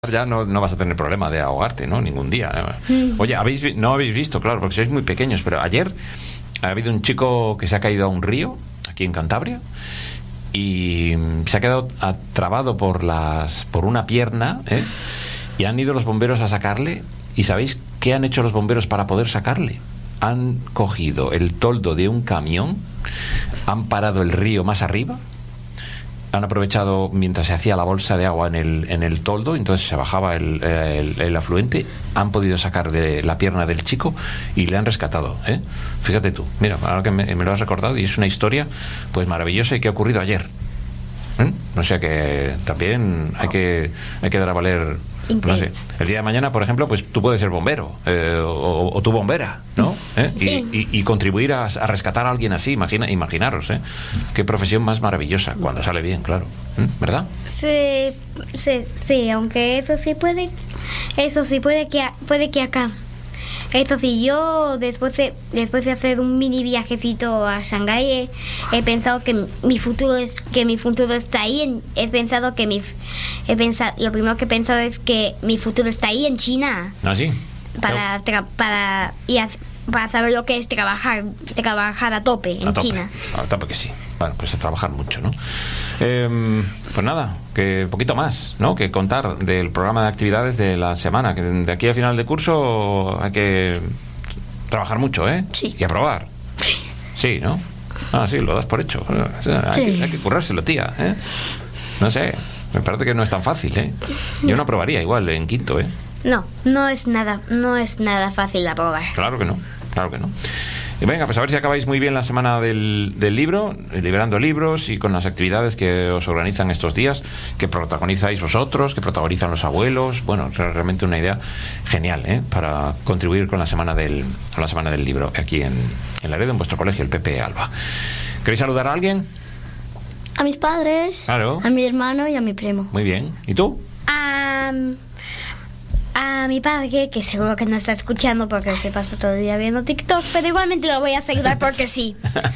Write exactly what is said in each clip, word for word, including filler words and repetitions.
ya no, no vas a tener problema de ahogarte, ¿no? Ningún día. Mm. Oye, habéis no habéis visto, claro, porque sois muy pequeños, pero ayer ha habido un chico que se ha caído a un río, aquí en Cantabria, y se ha quedado atrapado por las por una pierna, ¿eh? Y han ido los bomberos a sacarle. ¿Y sabéis qué han hecho los bomberos para poder sacarle? Han cogido el toldo de un camión, han parado el río más arriba, han aprovechado mientras se hacía la bolsa de agua en el, en el toldo, entonces se bajaba el, el, el afluente, han podido sacar de la pierna del chico y le han rescatado, ¿eh? Fíjate tú, mira, ahora que me, me lo has recordado, y es una historia pues maravillosa y que ha ocurrido ayer, ¿eh? O sea que también hay que, hay que dar a valer, no sé, el día de mañana, por ejemplo, pues tú puedes ser bombero, eh, o, o tú bombera, ¿no? ¿Eh? Y, y, y contribuir a, a rescatar a alguien así, imagina, imaginaros, ¿eh? Qué profesión más maravillosa, cuando sale bien, claro, ¿eh? ¿Verdad? Sí, sí, sí, aunque eso sí puede, eso sí puede que, puede que acá. Eso sí, yo después de, después de hacer un mini viajecito a Shanghái he, he pensado que mi futuro es que mi futuro está ahí. En, he pensado que mi he pensado lo primero que he pensado es que mi futuro está ahí en China. ¿Ah, sí? Para tra, para y a, para saber lo que es trabajar trabajar a tope en a tope. China. A tope que sí. Bueno, pues a trabajar mucho, ¿no? Eh, pues nada, que poquito más, ¿no? Que contar del programa de actividades de la semana, que de aquí a final de curso hay que trabajar mucho, ¿eh? Sí. Y aprobar. Sí. Sí, ¿no? Ah, sí, lo das por hecho. O sea, hay, sí. que, hay que currárselo, tía, ¿eh? No sé, me parece que no es tan fácil, ¿eh? Yo no aprobaría igual en quinto, ¿eh? No, no es nada, no es nada fácil de aprobar. Claro que no, claro que no. Y venga, pues a ver si acabáis muy bien la semana del, del libro, liberando libros y con las actividades que os organizan estos días, que protagonizáis vosotros, que protagonizan los abuelos. Bueno, es realmente una idea genial, ¿eh? Para contribuir con la semana del, con la semana del libro aquí en, en Laredo, en vuestro colegio, el Pepe Alba. ¿Queréis saludar a alguien? A mis padres, claro. A mi hermano y a mi primo. Muy bien. ¿Y tú? Um... A mi padre, que seguro que no está escuchando porque se pasa todo el día viendo TikTok, pero igualmente lo voy a saludar porque sí.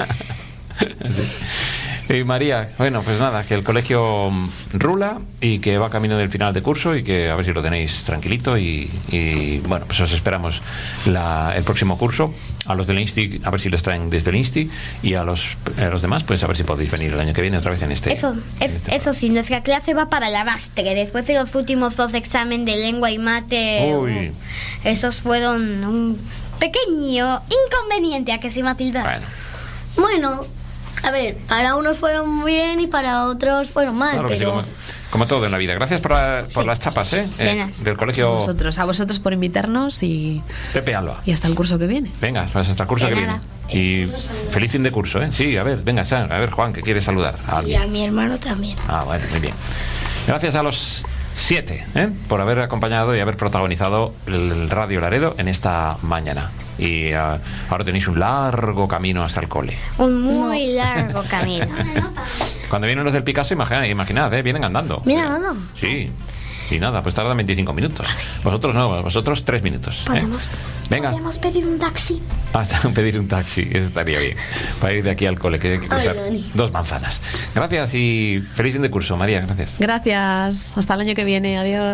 Sí. Y María, bueno, pues nada, que el colegio rula y que va camino del final de curso y que a ver si lo tenéis tranquilito y, y bueno, pues os esperamos la, el próximo curso. A los del Insti, a ver si les traen desde el Insti, y a los, a los demás, pues a ver si podéis venir el año que viene otra vez en este. Eso, en es, este eso sí, nuestra clase va para el arrastre. Después de los últimos dos exámenes de lengua y mate, Uy. esos fueron un pequeño inconveniente, ¿a que sí, Matilda? Bueno. Bueno, a ver, para unos fueron muy bien y para otros fueron mal, Claro que pero... sí, como, como todo en la vida. Gracias por, la, por sí. las chapas, ¿eh? eh del colegio. A vosotros, a vosotros por invitarnos y... Pepe Alba. Y hasta el curso que viene. Venga, pues hasta el curso de que nada. viene. Y feliz fin de curso, ¿eh? Sí, a ver, venga, a ver, Juan, que quiere saludar a alguien. Y a mi hermano también. Ah, bueno, muy bien. Gracias a los siete, ¿eh? Por haber acompañado y haber protagonizado el Radio Laredo en esta mañana. Y uh, ahora tenéis un largo camino hasta el cole. Un muy no. largo camino. Cuando vienen los del Picasso, imaginad, imaginad ¿eh? Vienen andando. Mira, no. Sí. Y nada, pues tardan veinticinco minutos. Vosotros no, vosotros tres minutos. Podemos, ¿eh? Venga. Podemos pedir un taxi. Hasta pedir un taxi, eso estaría bien. Para ir de aquí al cole, que hay que cruzar Ay, dos manzanas. Gracias y feliz fin de curso, María, gracias. Gracias. Hasta el año que viene, adiós.